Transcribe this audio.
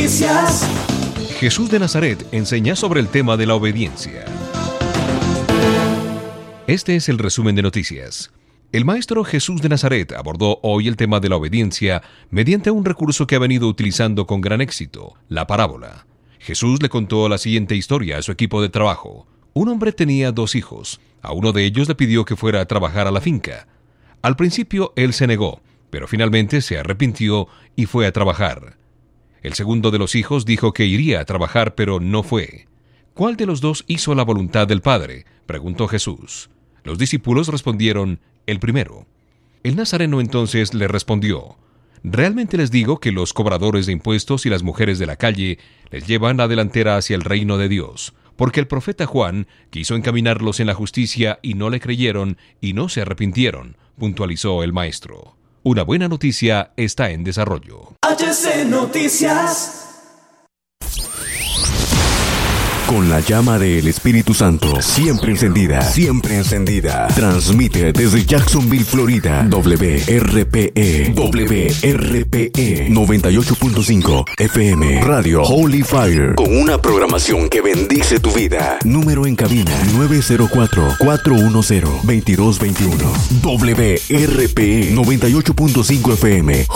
Noticias. Jesús de Nazaret enseña sobre el tema de la obediencia. Este es el resumen de noticias. El maestro Jesús de Nazaret abordó hoy el tema de la obediencia mediante un recurso que ha venido utilizando con gran éxito, la parábola. Jesús le contó la siguiente historia a su equipo de trabajo. Un hombre tenía 2 hijos. A uno de ellos le pidió que fuera a trabajar a la finca. Al principio él se negó, pero finalmente se arrepintió y fue a trabajar. El segundo de los hijos dijo que iría a trabajar, pero no fue. ¿Cuál de los 2 hizo la voluntad del Padre?, preguntó Jesús. Los discípulos respondieron: el primero. El nazareno entonces le respondió: realmente les digo que los cobradores de impuestos y las mujeres de la calle les llevan la delantera hacia el reino de Dios, porque el profeta Juan quiso encaminarlos en la justicia y no le creyeron y no se arrepintieron, puntualizó el maestro. Una buena noticia está en desarrollo. HC Noticias. Con la llama del Espíritu Santo siempre encendida, transmite desde Jacksonville, Florida, WRPE 98.5 FM, Radio Holy Fire, con una programación que bendice tu vida. Número en cabina 904-410-2221. WRPE 98.5 FM,